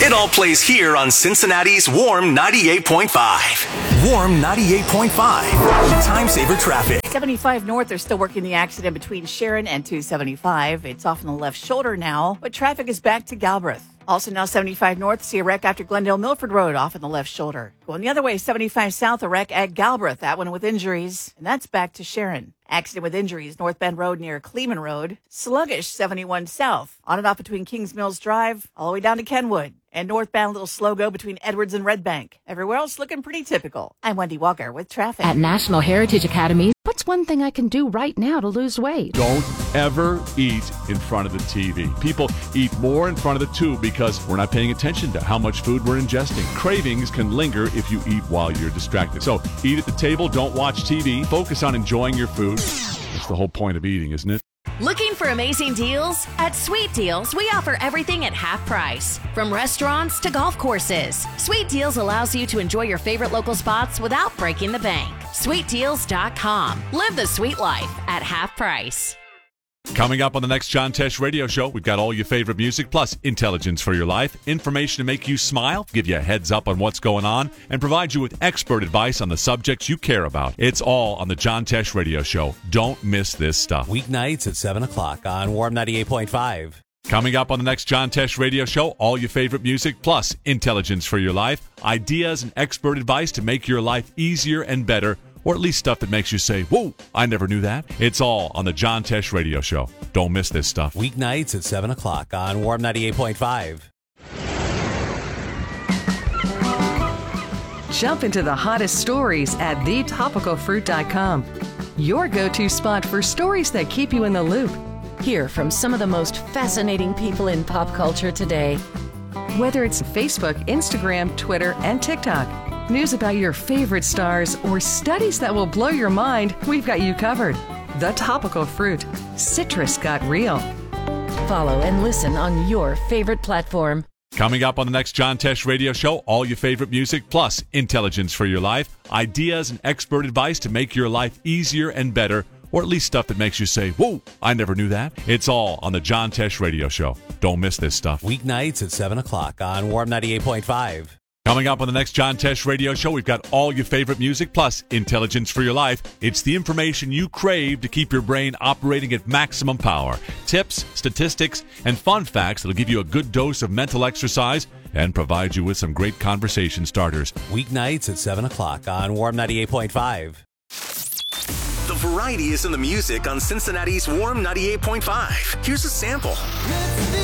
It all plays here on Cincinnati's Warm 98.5. Warm 98.5. Time saver traffic. 75 North, they're still working the accident between Sharon and 275. It's off on the left shoulder now, but traffic is back to Galbraith. Also now 75 North, see a wreck after Glendale Milford Road off on the left shoulder. Going the other way, 75 South, a wreck at Galbraith, that one with injuries, and that's back to Sharon. Accident with injuries, North Bend Road near Kleeman Road. Sluggish, 71 South, on and off between Kings Mills Drive, all the way down to Kenwood. And northbound, little slow go between Edwards and Red Bank. Everywhere else looking pretty typical. I'm Wendy Walker with traffic. At National Heritage Academy, what's one thing I can do right now to lose weight? Don't ever eat in front of the TV. People eat more in front of the tube because we're not paying attention to how much food we're ingesting. Cravings can linger if you eat while you're distracted. So eat at the table, don't watch TV, focus on enjoying your food. That's the whole point of eating, isn't it? Looking for amazing deals? At Sweet Deals, we offer everything at half price. From restaurants to golf courses. Sweet Deals allows you to enjoy your favorite local spots without breaking the bank. SweetDeals.com. Live the sweet life at half price. Coming up on the next John Tesh Radio Show, we've got all your favorite music, plus intelligence for your life, information to make you smile, give you a heads up on what's going on, and provide you with expert advice on the subjects you care about. It's all on the John Tesh Radio Show. Don't miss this stuff. Weeknights at 7 o'clock on Warm 98.5. Coming up on the next John Tesh Radio Show, all your favorite music, plus intelligence for your life, ideas and expert advice to make your life easier and better, or at least stuff that makes you say, whoa, I never knew that. It's all on the John Tesh Radio Show. Don't miss this stuff. Weeknights at 7 o'clock on Warm 98.5. Jump into the hottest stories at thetopicalfruit.com. Your go-to spot for stories that keep you in the loop. Hear from some of the most fascinating people in pop culture today. Whether it's Facebook, Instagram, Twitter, and TikTok. News about your favorite stars or studies that will blow your mind, we've got you covered. The Topical Fruit. Citrus got real. Follow and listen on your favorite platform. Coming up on the next John Tesh Radio Show, all your favorite music, plus intelligence for your life, ideas and expert advice to make your life easier and better, or at least stuff that makes you say, whoa, I never knew that. It's all on the John Tesh Radio Show. Don't miss this stuff. Weeknights at 7 o'clock on Warm 98.5. Coming up on the next John Tesh Radio Show, we've got all your favorite music, plus intelligence for your life. It's the information you crave to keep your brain operating at maximum power. Tips, statistics, and fun facts that'll give you a good dose of mental exercise and provide you with some great conversation starters. Weeknights at 7 o'clock on Warm 98.5. The variety is in the music on Cincinnati's Warm 98.5. Here's a sample.